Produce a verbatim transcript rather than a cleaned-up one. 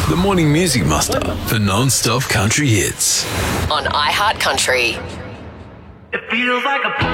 The Morning Music Muster for non-stop country hits. On iHeart Country. It feels like a